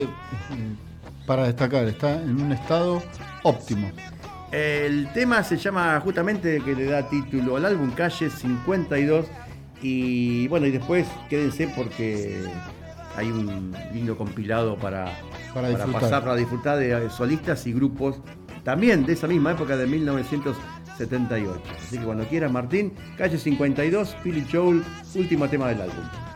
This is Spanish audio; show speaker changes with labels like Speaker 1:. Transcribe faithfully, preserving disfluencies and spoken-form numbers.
Speaker 1: Para destacar, está en un estado óptimo.
Speaker 2: El tema se llama justamente, que le da título al álbum, Calle cincuenta y dos. Y bueno, y después quédense porque hay un lindo compilado para,
Speaker 1: Para
Speaker 2: para
Speaker 1: disfrutar.
Speaker 2: pasar, para disfrutar de solistas y grupos también de esa misma época de mil novecientos setenta y ocho. Así que cuando quieras, Martín, Calle cincuenta y dos, Billy Joel, último tema del álbum.